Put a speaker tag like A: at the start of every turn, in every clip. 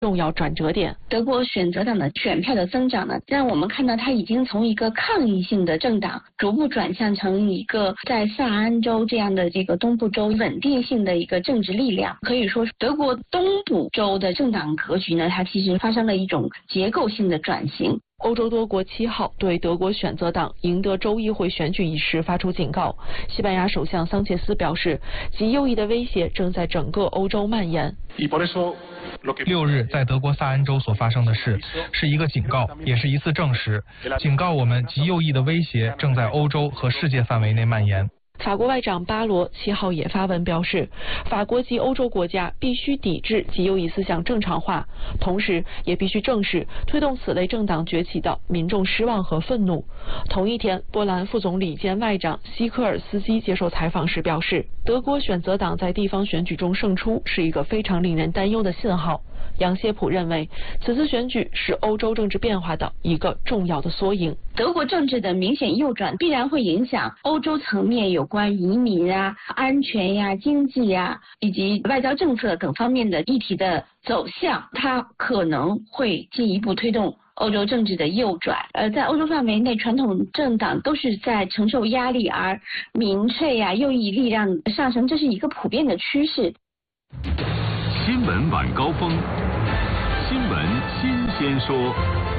A: 重要转折点。
B: 德国选择党的选票的增长呢，让我们看到它已经从一个抗议性的政党逐步转向成一个在萨安州这样的这个东部州稳定性的一个政治力量。可以说，德国东部州的政党格局呢，它其实发生了一种结构性的转型。
A: 欧洲多国7号对德国选择党赢得州议会选举一事发出警告。西班牙首相桑切斯表示，极右翼的威胁正在整个欧洲蔓延。
C: 6日在德国萨恩州所发生的事是一个警告，也是一次证实，警告我们极右翼的威胁正在欧洲和世界范围内蔓延。
A: 法国外长巴罗7号也发文表示，法国及欧洲国家必须抵制极右翼思想正常化，同时也必须正视推动此类政党崛起的民众失望和愤怒。同一天，波兰副总理兼外长西科尔斯基接受采访时表示，德国选择党在地方选举中胜出是一个非常令人担忧的信号。杨谢普认为，此次选举是欧洲政治变化的一个重要的缩影。
B: 德国政治的明显右转必然会影响欧洲层面有关移民啊、安全呀、经济呀以及外交政策等方面的议题的走向，它可能会进一步推动欧洲政治的右转。在欧洲范围内，传统政党都是在承受压力，而民粹呀、右翼力量上升，这是一个普遍的趋势。
D: 新闻晚高峰，新闻新鲜说。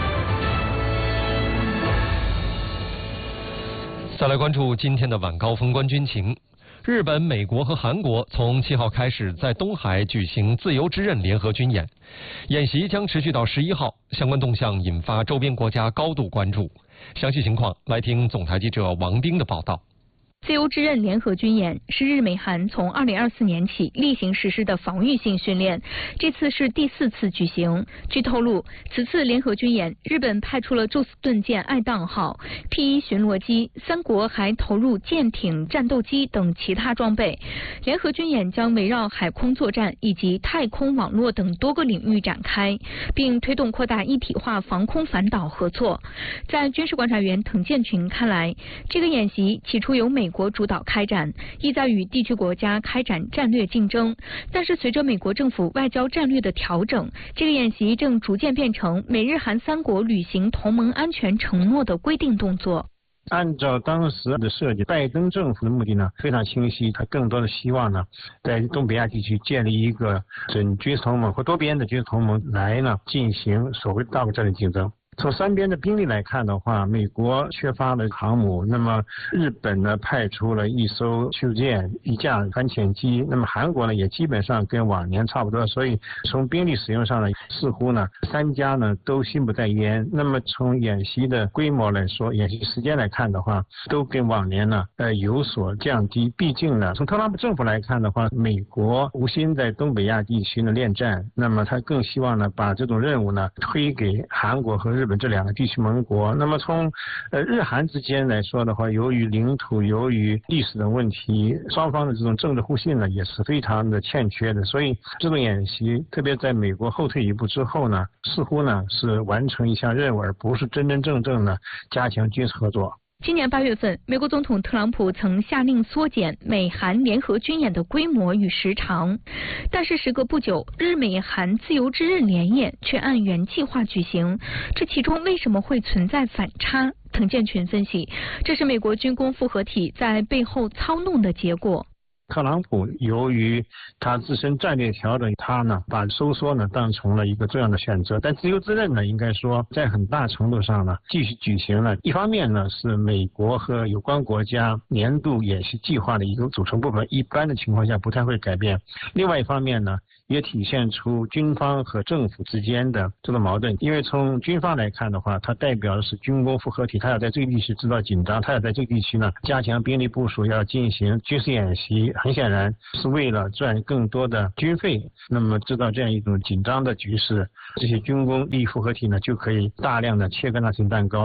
E: 再来关注今天的晚高峰观军情。日本、美国和韩国从7号开始在东海举行自由之刃联合军演，演习将持续到11号，相关动向引发周边国家高度关注。详细情况来听总台记者王冰的报道。
F: 自由之刃联合军演是日美韩从2024年起例行实施的防御性训练，这次是第4次举行。据透露，此次联合军演，日本派出了宙斯盾舰爱宕号、P-1巡逻机，3国还投入舰艇、战斗机等其他装备。联合军演将围绕海空作战以及太空网络等多个领域展开，并推动扩大一体化防空反导合作。在军事观察员滕建群看来，这个演习起初由美国主导开展，意在与地区国家开展战略竞争。但是随着美国政府外交战略的调整，这个演习正逐渐变成美日韩3国履行同盟安全承诺的规定动作。
G: 按照当时的设计，拜登政府的目的呢非常清晰，他更多的希望呢在东北亚地区建立一个准军事同盟或多边的军事同盟来呢进行所谓大国战略竞争。从3边的兵力来看的话，美国缺乏了航母，那么日本呢派出了1艘驱逐舰、1架反潜机，那么韩国呢也基本上跟往年差不多，所以从兵力使用上呢，似乎呢3家呢都心不在焉。那么从演习的规模来说，演习时间来看的话，都跟往年呢有所降低。毕竟呢，从特朗普政府来看的话，美国无心在东北亚地区呢恋战，那么他更希望呢把这种任务呢推给韩国和日本这2个地区盟国。那么从日韩之间来说的话，由于领土、由于历史的问题，双方的这种政治互信呢也是非常的欠缺的。所以这种演习，特别在美国后退一步之后呢，似乎呢是完成一项任务，而不是真真正正的加强军事合作。
F: 今年8月份，美国总统特朗普曾下令缩减美韩联合军演的规模与时长，但是时隔不久，日美韩自由之刃联演却按原计划举行，这其中为什么会存在反差？滕建群分析，这是美国军工复合体在背后操弄的结果。
G: 特朗普由于他自身战略调整，他呢把收缩呢当成了一个重要的选择。但自由之刃呢，应该说在很大程度上呢继续举行了。一方面呢是美国和有关国家年度演习计划的一个组成部分，一般的情况下不太会改变。另外一方面呢，也体现出军方和政府之间的这个矛盾。因为从军方来看的话，它代表的是军工复合体，它要在这个地区制造紧张，它要在这个地区呢加强兵力部署，要进行军事演习，很显然是为了赚更多的军费。那么制造这样一种紧张的局势，这些军工力复合体呢就可以大量的切割那层蛋糕。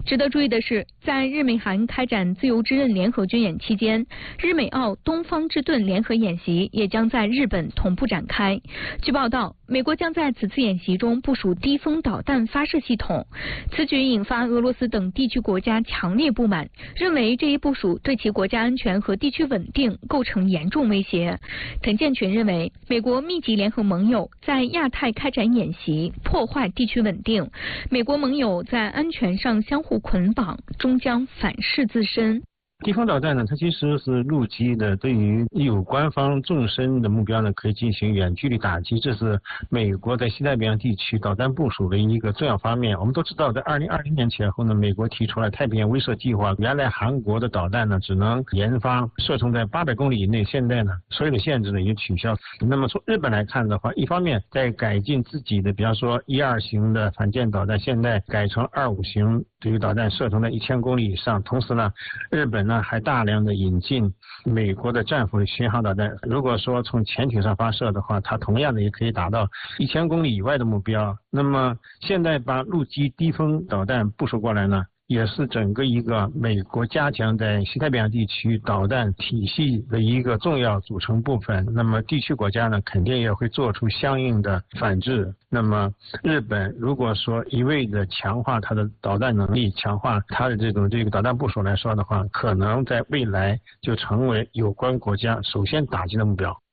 F: 值得注意的是，在日美韩开展自由之刃联合军演期间，日美澳东方之盾联合演习也将在日本同步展开。据报道，美国将在此次演习中部署低风导弹发射系统，此举引发俄罗斯等地区国家强烈不满，认为这一部署对其国家安全和地区稳定构成严重威胁。滕建群认为，美国密集联合盟友在亚太开展演习，破坏地区稳定，美国盟友在安全上相互捆绑，终将反噬自身。
G: 低风导弹呢，它其实是陆基的，对于有关方纵深的目标呢，可以进行远距离打击，这是美国在西太平洋地区导弹部署的一个重要方面。我们都知道，在2020年前后呢，美国提出了太平洋威慑计划，原来韩国的导弹呢只能研发射程在800公里以内，现在呢所有的限制呢也取消。那么从日本来看的话，一方面在改进自己的，比方说12型的反舰导弹，现在改成25型。对于导弹射程在1000公里以上，同时呢，日本呢还大量的引进美国的战斧巡航导弹。如果说从潜艇上发射的话，它同样的也可以达到1000公里以外的目标。那么现在把陆基低风导弹部署过来呢，也是整个一个美国加强在西太平洋地区导弹体系的一个重要组成部分。那么地区国家呢，肯定也会做出相应的反制。那么日本如果说一味的强化它的导弹能力，强化它的这个导弹部署来说的话，可能在未来就成为有关国家首先打击的目标。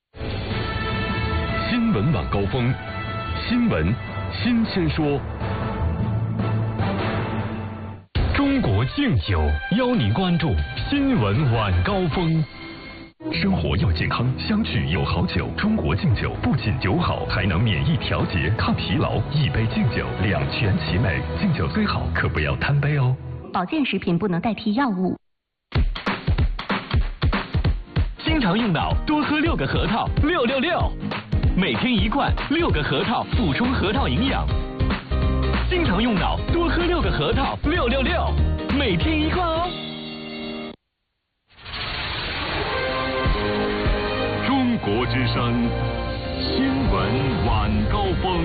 D: 新闻晚高峰，新闻新鲜说。中国敬酒邀您关注新闻晚高峰。生活要健康，相聚有好酒。中国敬酒不仅酒好，还能免疫调节、抗疲劳。一杯敬酒，两全其美。敬酒最好，可不要贪杯哦。
H: 保健食品不能代替药物。
I: 经常用脑，多喝6个核桃，666。每天1罐，6个核桃，补充核桃营养。经常用脑，多喝6个核桃，666，每天1罐哦。
D: 中国之声，新闻晚高峰。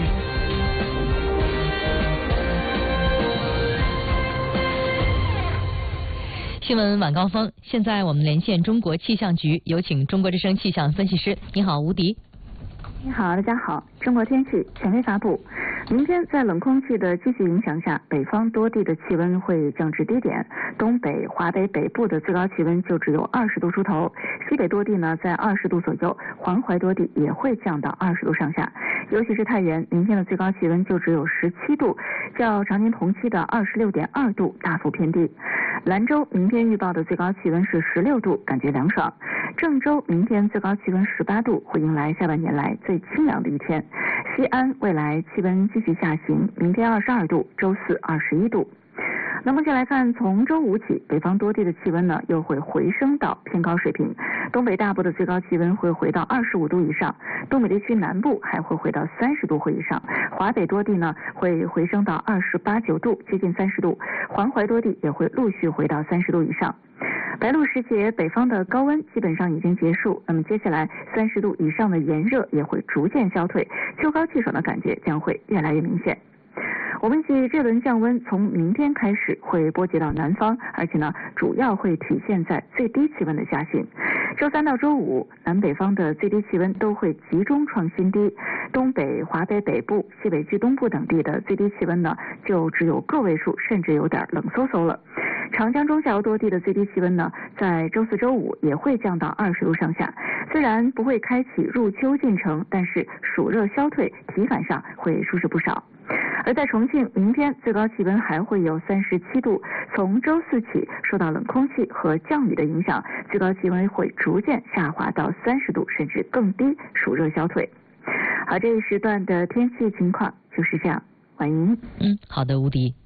J: 新闻晚高峰，现在我们连线中国气象局，有请中国之声气象分析师。你好，吴迪。
K: 你好，大家好。中国天气权威发布，明天在冷空气的继续影响下，北方多地的气温会降至低点，东北、华北北部的最高气温就只有20度出头，西北多地呢在20度左右，黄淮多地也会降到20度上下。尤其是太原，明天的最高气温就只有17度，较常年同期的26.2度大幅偏低。兰州明天预报的最高气温是16度，感觉凉爽。郑州明天最高气温18度，会迎来下半年来最清凉的一天。西安未来气温继续下行，明天22度，周四21度。那目前来看，从周五起，北方多地的气温呢又会回升到偏高水平，东北大部的最高气温会回到25度以上，东北地区南部还会回到30度或以上，华北多地呢会回升到28、9度，接近30度，黄淮多地也会陆续回到30度以上。白露时节，北方的高温基本上已经结束，那么接下来30度以上的炎热也会逐渐消退，秋高气爽的感觉将会越来越明显。我们预计这轮降温从明天开始会波及到南方，而且呢主要会体现在最低气温的下行。周3到周5，南北方的最低气温都会集中创新低，东北、华北北部、西北区东部等地的最低气温呢就只有个位数，甚至有点冷飕飕了。长江中下游多地的最低气温呢，在周4、周5也会降到20度上下。虽然不会开启入秋进程，但是暑热消退，体感上会舒适不少。而在重庆，明天最高气温还会有37度，从周4起，受到冷空气和降雨的影响，最高气温会逐渐下滑到30度，甚至更低，暑热消退。好，这一时段的天气情况就是这样。婉莹。
J: 好的，吴迪。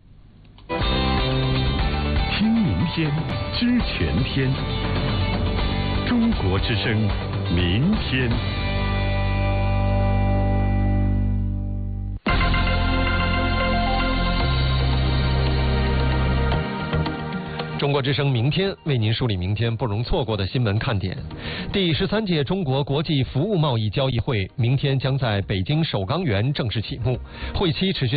D: 听明天，知全天。中国之声，明天。
E: 中国之声明天为您梳理明天不容错过的新闻看点。第13届中国国际服务贸易交易会明天将在北京首钢园正式启幕，会期持续